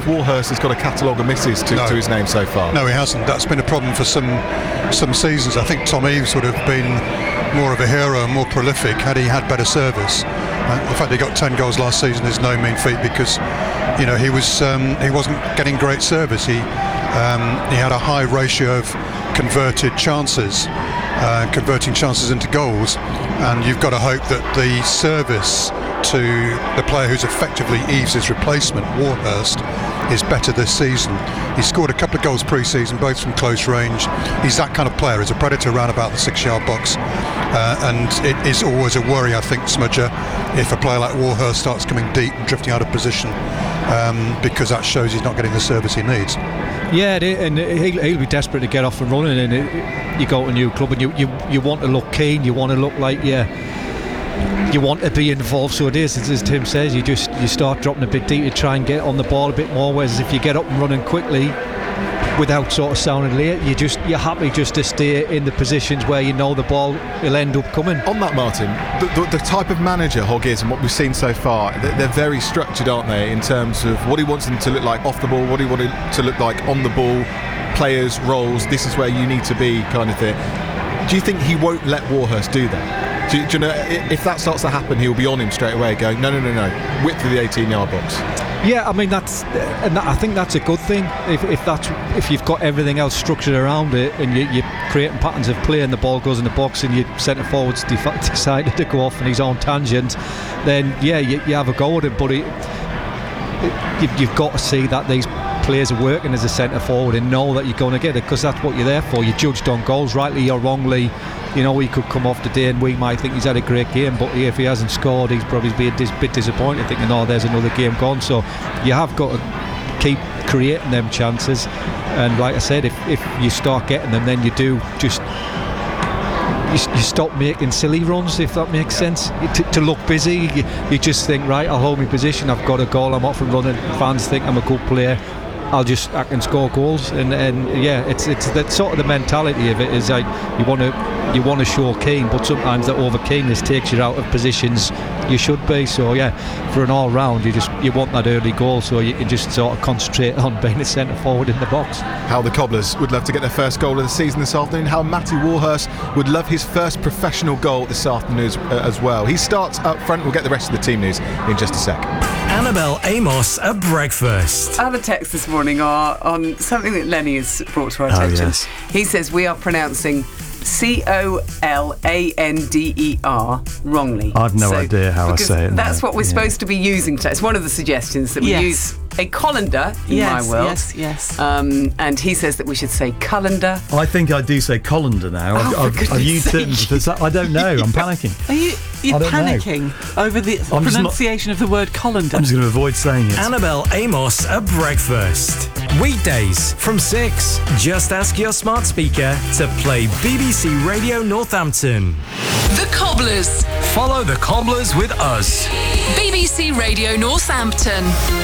Warhurst has got a catalogue of misses to his name so far. No, he hasn't. That's been a problem for some seasons. I think Tom Eaves would have been more of a hero and more prolific had he had better service. The fact he got 10 goals last season is no mean feat, because he wasn't getting great service. He had a high ratio of converting chances into goals, and you've got to hope that the service to the player who's effectively Eaves' replacement, Warhurst, is better this season. He scored a couple of goals pre-season, both from close range. He's that kind of player. He's a predator around about the 6-yard box, and it is always a worry, I think, Smudger, if a player like Warhurst starts coming deep and drifting out of position, because that shows he's not getting the service he needs. Yeah, and he'll be desperate to get off and running, and you go to a new club and you want to look keen, you want to look like you want to be involved. So it is, as Tim says, you start dropping a bit deep, you try and get on the ball a bit more, whereas if you get up and running quickly without sort of sounding late, you're happy just to stay in the positions where you know the ball will end up coming. On that, Martin, the type of manager Hogg is and what we've seen so far, they're very structured, aren't they, in terms of what he wants them to look like off the ball, what he wanted to look like on the ball, players, roles, this is where you need to be, kind of thing. Do you think he won't let Warhurst do that? Do you know, if that starts to happen, he'll be on him straight away going, no, width of the 18-yard box? Yeah, I mean, I think that's a good thing. If you've got everything else structured around it, and you're creating patterns of play, and the ball goes in the box, and your centre forwards decided to go off on his own tangent, then yeah, you have a go at it. But you've got to see that these players are working as a centre forward and know that you're going to get it, because that's what you're there for. You're judged on goals, rightly or wrongly. He could come off today and we might think he's had a great game, but if he hasn't scored, he's probably been a bit disappointed, thinking, there's another game gone. So you have got to keep creating them chances, and like I said, if you start getting them, then you do just you stop making silly runs, if that makes sense. To look busy, you just think, right, I'll hold my position, I've got a goal, I'm off and running, fans think I'm a good player, I can score goals, and yeah, it's that sort of the mentality of it is like you want to show keen, but sometimes that over keenness takes you out of positions you should be. So yeah, for an all round, you want that early goal so you can just sort of concentrate on being a centre forward in the box. How the Cobblers would love to get their first goal of the season this afternoon. How Matty Warhurst would love his first professional goal this afternoon as well. He starts up front. We'll get the rest of the team news in just a sec. Annabelle Amos at breakfast. Other texts this morning are on something that Lenny has brought to our attention. Yes. He says we are pronouncing Collander wrongly. I've no idea how I say it. That's what we're supposed to be using today. It's one of the suggestions that we use a colander in my world. Yes. And he says that we should say colander. I think I do say colander now. I've used it. I don't know. I'm panicking. You're panicking over the pronunciation of the word colander. I'm just going to avoid saying it. Annabelle Amos at breakfast. Weekdays from 6. Just ask your smart speaker to play BBC Radio Northampton. The Cobblers. Follow the Cobblers with us. BBC Radio Northampton.